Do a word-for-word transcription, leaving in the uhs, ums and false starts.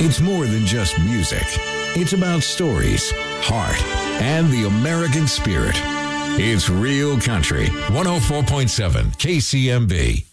It's more than just music. It's about stories, heart, and the American spirit. It's Real Country, one oh four point seven K C M B.